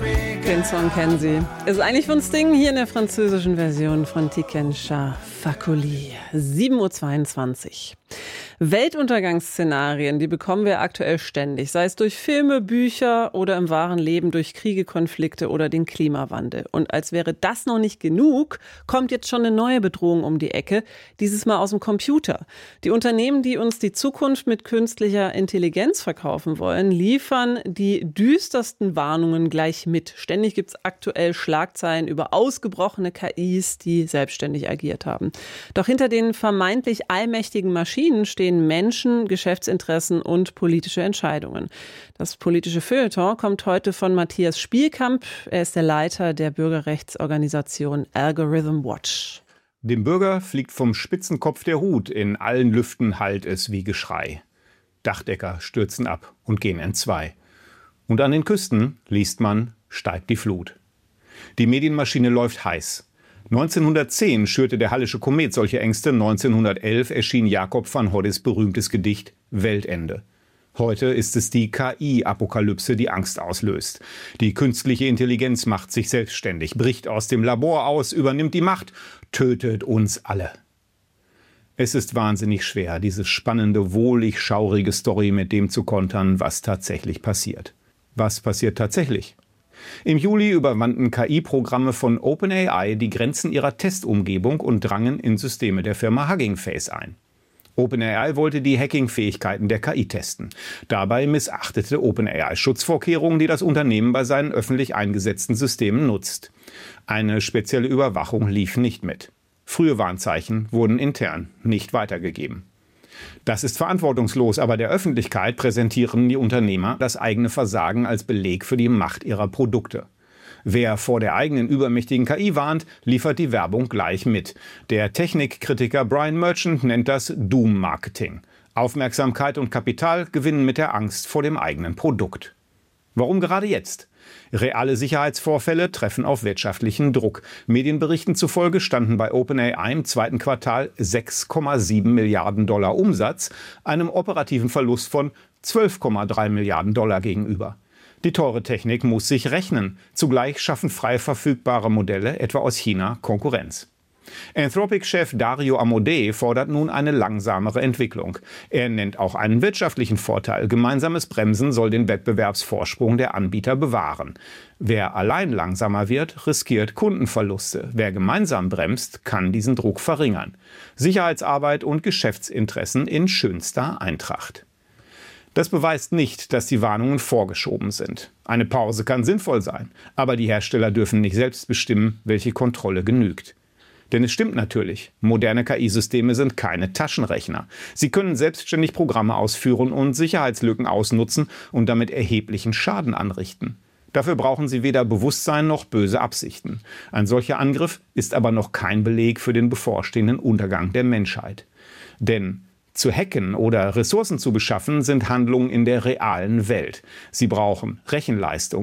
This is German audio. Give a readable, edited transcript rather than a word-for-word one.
Den Song kennen Sie. Ist eigentlich von Sting, hier in der französischen Version von Tiken Fakoly. 7:22 Uhr. Weltuntergangsszenarien, die bekommen wir aktuell ständig, sei es durch Filme, Bücher oder im wahren Leben durch Kriege, Konflikte oder den Klimawandel. Und als wäre das noch nicht genug, kommt jetzt schon eine neue Bedrohung um die Ecke, dieses Mal aus dem Computer. Die Unternehmen, die uns die Zukunft mit künstlicher Intelligenz verkaufen wollen, liefern die düstersten Warnungen gleich mit. Ständig gibt es aktuell Schlagzeilen über ausgebrochene KIs, die selbstständig agiert haben. Doch hinter den vermeintlich allmächtigen Maschinen stehen Menschen, Geschäftsinteressen und politische Entscheidungen. Das politische Feuilleton kommt heute von Matthias Spielkamp. Er ist der Leiter der Bürgerrechtsorganisation Algorithm Watch. Dem Bürger fliegt vom Spitzenkopf der Hut, in allen Lüften hallt es wie Geschrei. Dachdecker stürzen ab und gehen entzwei. Und an den Küsten liest man, steigt die Flut. Die Medienmaschine läuft heiß. 1910 schürte der Hallische Komet solche Ängste, 1911 erschien Jakob van Hoddis berühmtes Gedicht Weltende. Heute ist es die KI-Apokalypse, die Angst auslöst. Die künstliche Intelligenz macht sich selbstständig, bricht aus dem Labor aus, übernimmt die Macht, tötet uns alle. Es ist wahnsinnig schwer, diese spannende, wohlig schaurige Story mit dem zu kontern, was tatsächlich passiert. Was passiert tatsächlich? Im Juli überwanden KI-Programme von OpenAI die Grenzen ihrer Testumgebung und drangen in Systeme der Firma Hugging Face ein. OpenAI wollte die Hacking-Fähigkeiten der KI testen. Dabei missachtete OpenAI Schutzvorkehrungen, die das Unternehmen bei seinen öffentlich eingesetzten Systemen nutzt. Eine spezielle Überwachung lief nicht mit. Frühe Warnzeichen wurden intern nicht weitergegeben. Das ist verantwortungslos, aber der Öffentlichkeit präsentieren die Unternehmer das eigene Versagen als Beleg für die Macht ihrer Produkte. Wer vor der eigenen übermächtigen KI warnt, liefert die Werbung gleich mit. Der Technikkritiker Brian Merchant nennt das Doom-Marketing. Aufmerksamkeit und Kapital gewinnen mit der Angst vor dem eigenen Produkt. Warum gerade jetzt? Reale Sicherheitsvorfälle treffen auf wirtschaftlichen Druck. Medienberichten zufolge standen bei OpenAI im zweiten Quartal 6,7 Milliarden Dollar Umsatz, einem operativen Verlust von 12,3 Milliarden Dollar gegenüber. Die teure Technik muss sich rechnen. Zugleich schaffen frei verfügbare Modelle, etwa aus China, Konkurrenz. Anthropic-Chef Dario Amodei fordert nun eine langsamere Entwicklung. Er nennt auch einen wirtschaftlichen Vorteil. Gemeinsames Bremsen soll den Wettbewerbsvorsprung der Anbieter bewahren. Wer allein langsamer wird, riskiert Kundenverluste. Wer gemeinsam bremst, kann diesen Druck verringern. Sicherheitsarbeit und Geschäftsinteressen in schönster Eintracht. Das beweist nicht, dass die Warnungen vorgeschoben sind. Eine Pause kann sinnvoll sein, aber die Hersteller dürfen nicht selbst bestimmen, welche Kontrolle genügt. Denn es stimmt natürlich, moderne KI-Systeme sind keine Taschenrechner. Sie können selbstständig Programme ausführen und Sicherheitslücken ausnutzen und damit erheblichen Schaden anrichten. Dafür brauchen sie weder Bewusstsein noch böse Absichten. Ein solcher Angriff ist aber noch kein Beleg für den bevorstehenden Untergang der Menschheit. Denn zu hacken oder Ressourcen zu beschaffen sind Handlungen in der realen Welt. Sie brauchen Rechenleistung